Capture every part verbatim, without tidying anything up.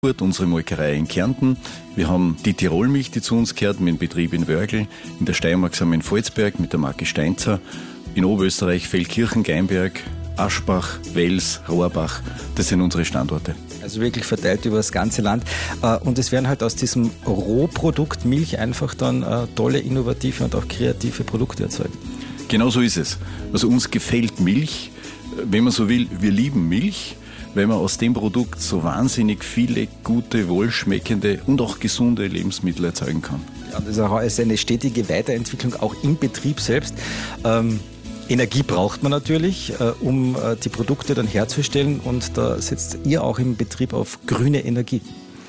Unsere Molkerei in Kärnten. Wir haben die Tirolmilch, die zu uns gehört, mit dem Betrieb in Wörgl. In der Steiermark sind wir in Volzberg mit der Marke Steinzer. In Oberösterreich Feldkirchen, Geinberg, Aschbach, Wels, Rohrbach. Das sind unsere Standorte. Also wirklich verteilt über das ganze Land. Und es werden halt aus diesem Rohprodukt Milch einfach dann tolle, innovative und auch kreative Produkte erzeugt. Genau so ist es. Also uns gefällt Milch, wenn man so will, wir lieben Milch, weil man aus dem Produkt so wahnsinnig viele gute, wohlschmeckende und auch gesunde Lebensmittel erzeugen kann. Ja, das ist auch eine stetige Weiterentwicklung, auch im Betrieb selbst. Ähm, Energie braucht man natürlich, äh, um äh, die Produkte dann herzustellen, und da setzt ihr auch im Betrieb auf grüne Energie.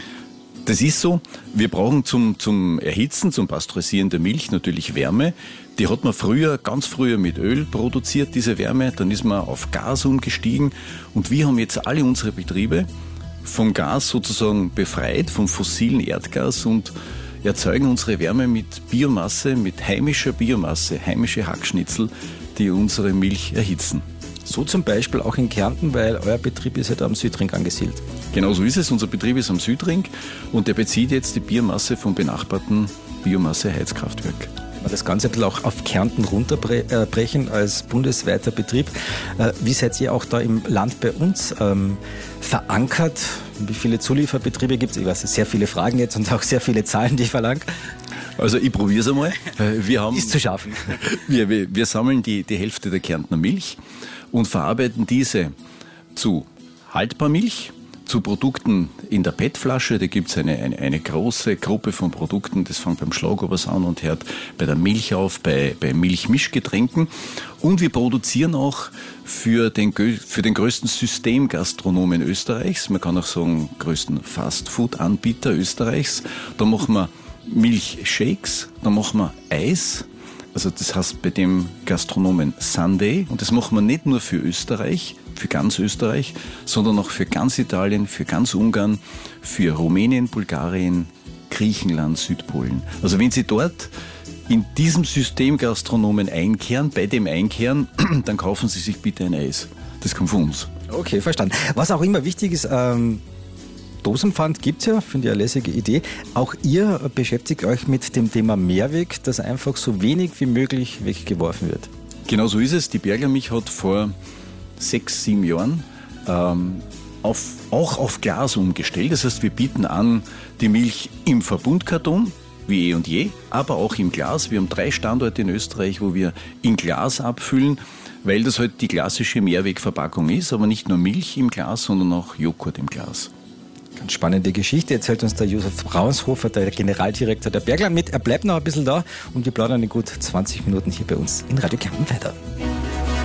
Das ist so. Wir brauchen zum, zum Erhitzen, zum Pasteurisieren der Milch natürlich Wärme. Die hat man früher, ganz früher mit Öl produziert, diese Wärme. Dann ist man auf Gas umgestiegen. Und wir haben jetzt alle unsere Betriebe vom Gas sozusagen befreit, vom fossilen Erdgas, und erzeugen unsere Wärme mit Biomasse, mit heimischer Biomasse, heimische Hackschnitzel, die unsere Milch erhitzen. So zum Beispiel auch in Kärnten, weil euer Betrieb ist ja da am Südring angesiedelt. Genau so ist es. Unser Betrieb ist am Südring und der bezieht jetzt die Biomasse vom benachbarten Biomasse-Heizkraftwerk. Wenn wir das Ganze ein bisschen auch auf Kärnten runterbrechen als bundesweiter Betrieb, wie seid ihr auch da im Land bei uns ähm, verankert? Wie viele Zulieferbetriebe gibt es? Ich weiß, sehr viele Fragen jetzt und auch sehr viele Zahlen, die ich verlange. Also ich probiere es einmal. Wir haben, ist zu schaffen. Wir, wir, wir sammeln die, die Hälfte der Kärntner Milch und verarbeiten diese zu Haltbarmilch, zu Produkten in der P E T-Flasche. Da gibt es eine, eine, eine große Gruppe von Produkten. Das fängt beim Schlagobers an und hört bei der Milch auf, bei, bei Milchmischgetränken. Und wir produzieren auch für den, für den größten Systemgastronomen Österreichs, man kann auch sagen größten Fastfood-Anbieter Österreichs. Da machen wir Milchshakes, da machen wir Eis. Also das heißt bei dem Gastronomen Sunday, und das machen wir nicht nur für Österreich, für ganz Österreich, sondern auch für ganz Italien, für ganz Ungarn, für Rumänien, Bulgarien, Griechenland, Südpolen. Also wenn Sie dort in diesem System Gastronomen einkehren, bei dem einkehren, dann kaufen Sie sich bitte ein Eis. Das kommt von uns. Okay, verstanden. Was auch immer wichtig ist, ähm Dosenpfand gibt es ja, finde ich eine lässige Idee. Auch ihr beschäftigt euch mit dem Thema Mehrweg, dass einfach so wenig wie möglich weggeworfen wird. Genau so ist es. Die Bergler-Milch hat vor sechs, sieben Jahren ähm, auf, auch auf Glas umgestellt. Das heißt, wir bieten an die Milch im Verbundkarton, wie eh und je, aber auch im Glas. Wir haben drei Standorte in Österreich, wo wir in Glas abfüllen, weil das halt die klassische Mehrwegverpackung ist, aber nicht nur Milch im Glas, sondern auch Joghurt im Glas. Ganz spannende Geschichte erzählt uns der Josef Braunshofer, der Generaldirektor der Bergler, mit. Er bleibt noch ein bisschen da und wir plaudern in gut zwanzig Minuten hier bei uns in Radio Kärnten weiter.